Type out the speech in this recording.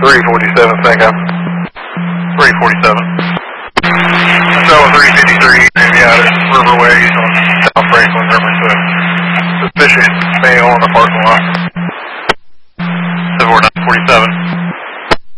347, thank you. 347. So 353, maybe out at Riverways on South Franklin. There was a suspicious male in the parking lot. 4947.